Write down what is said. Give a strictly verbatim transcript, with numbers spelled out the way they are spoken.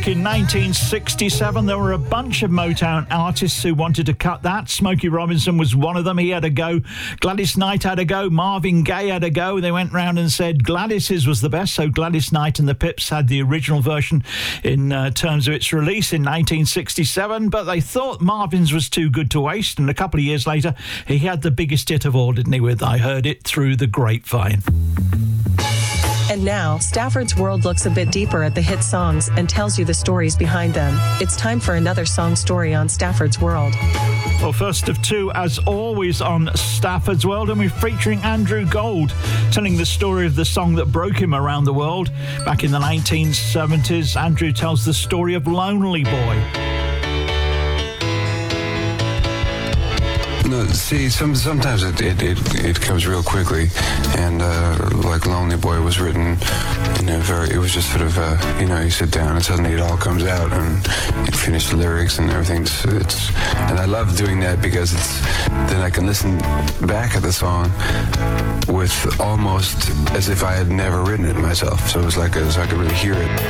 Back in nineteen sixty-seven, there were a bunch of Motown artists who wanted to cut that. Smokey Robinson was one of them. He had a go. Gladys Knight had a go. Marvin Gaye had a go. They went round and said Gladys's was the best, so Gladys Knight and the Pips had the original version in uh, terms of its release in nineteen sixty-seven, but they thought Marvin's was too good to waste, and a couple of years later, he had the biggest hit of all, didn't he, with I Heard It Through the Grapevine. And now, Stafford's World looks a bit deeper at the hit songs and tells you the stories behind them. It's time for another song story on Stafford's World. Well, first of two, as always, on Stafford's World, and we're featuring Andrew Gold, telling the story of the song that broke him around the world. Back in the nineteen seventies, Andrew tells the story of Lonely Boy. No, see, some, sometimes it, it, it, it comes real quickly, and uh, like Lonely Boy was written in a very, it was just sort of, uh, you know, you sit down and suddenly it all comes out, and you finish the lyrics and everything. It's, it's, and I love doing that because it's, then I can listen back at the song with almost as if I had never written it myself, so it was like, a, so I could really hear it.